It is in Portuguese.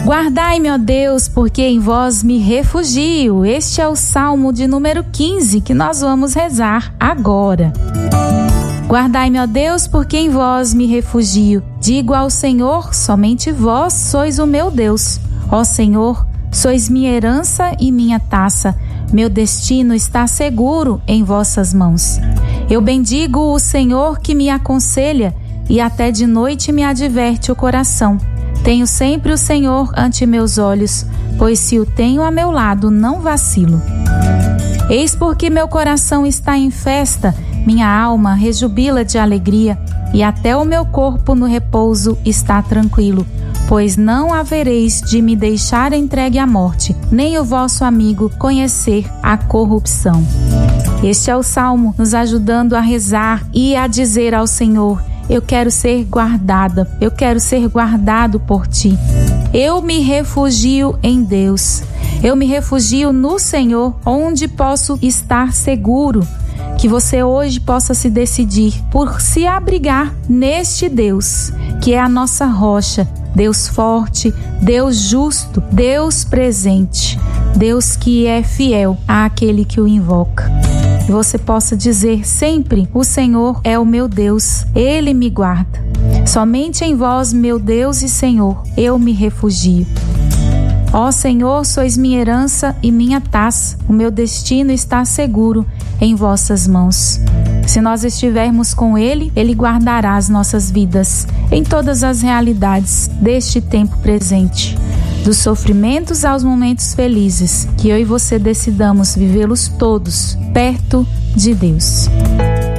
Guardai-me, ó Deus, porque em vós me refugio. Este é o Salmo de número 15 que nós vamos rezar agora. Guardai-me, ó Deus, porque em vós me refugio. Digo ao Senhor, somente vós sois o meu Deus. Ó Senhor, sois minha herança e minha taça. Meu destino está seguro em vossas mãos. Eu bendigo o Senhor que me aconselha e até de noite me adverte o coração. Tenho sempre o Senhor ante meus olhos, pois se o tenho a meu lado, não vacilo. Eis porque meu coração está em festa, minha alma rejubila de alegria, e até o meu corpo no repouso está tranquilo, pois não havereis de me deixar entregue à morte, nem o vosso amigo conhecer a corrupção. Este é o Salmo nos ajudando a rezar e a dizer ao Senhor: eu quero ser guardada, eu quero ser guardado por ti. Eu me refugio em Deus, eu me refugio no Senhor, onde posso estar seguro. Que você hoje possa se decidir por se abrigar neste Deus, que é a nossa rocha, Deus forte, Deus justo, Deus presente, Deus que é fiel àquele que o invoca. Que você possa dizer sempre: o Senhor é o meu Deus, Ele me guarda. Somente em vós, meu Deus e Senhor, eu me refugio. Ó Senhor, sois minha herança e minha taça, o meu destino está seguro em vossas mãos. Se nós estivermos com Ele, Ele guardará as nossas vidas em todas as realidades deste tempo presente. Dos sofrimentos aos momentos felizes, que eu e você decidamos vivê-los todos perto de Deus.